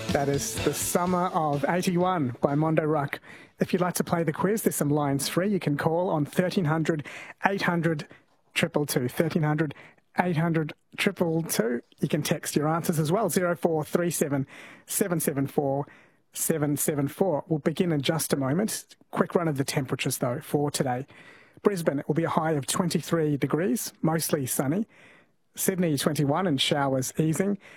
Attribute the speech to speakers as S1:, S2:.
S1: That is The Summer of 81 by Mondo Ruck. If you'd like to play the quiz, there's some lines free. You can call on 1300 800 222. 1300 800 222. You can text your answers as well. 0437 774 774. We'll begin in just a moment. Quick run of the temperatures, though, for today. Brisbane, it will be a high of 23 degrees, mostly sunny. Sydney, 21 and showers easing.